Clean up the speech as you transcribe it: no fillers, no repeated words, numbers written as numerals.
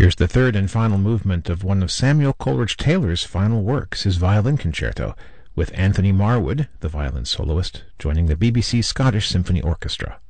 Here's the third and final movement of one of Samuel Coleridge Taylor's final works, his violin concerto, with Anthony Marwood, the violin soloist, joining the BBC Scottish Symphony Orchestra.